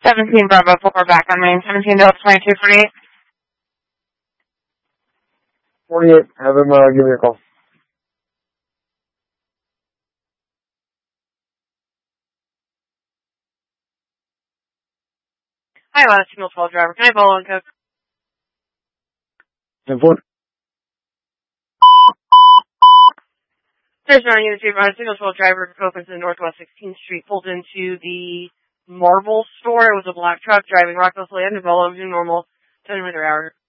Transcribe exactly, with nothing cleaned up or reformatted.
seventeen Bravo four back on main. seventeen Delta twenty-two forty-eight. forty-eight. Have him uh, give me a call. Hi, last signal twelve driver. Can I follow and cook? ten four. There's no unit two, signal twelve driver opens in Northwest sixteenth Street, pulled into the Marble store. It was a black truck driving recklessly and developed to normal ten kilometers per hour.